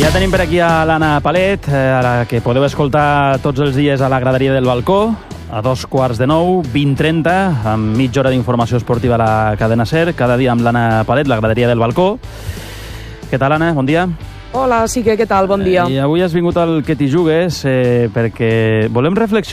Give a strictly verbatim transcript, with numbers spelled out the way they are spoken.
Ja tenim per aquí a l'Anna Palet, eh, a la que podeu escoltar tots els dies a la graderia del balcó, a dos quarts de nou, vint trenta, amb mitja hora d'informació esportiva a la cadena SER, cada dia amb l'Anna Palet, la graderia del balcó. Què tal, Anna? Bon dia. Hola, sí que què tal? Bon dia. Eh, I avui has vingut al Que t'hi jugues eh, perquè volem reflex